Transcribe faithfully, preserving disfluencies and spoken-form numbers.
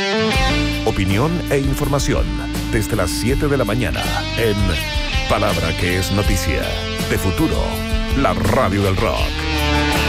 Opinión e información desde las siete de la mañana en Palabra que es Noticia, de Futuro, la radio del rock.